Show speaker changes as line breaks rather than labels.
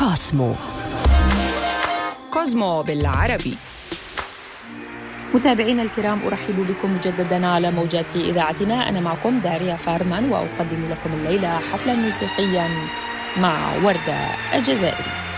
كوزمو بالعربي. متابعينا الكرام، أرحب بكم مجددا على موجات إذاعتنا. أنا معكم داريا فارمان، وأقدم لكم الليلة حفلا موسيقيا مع وردة الجزائري.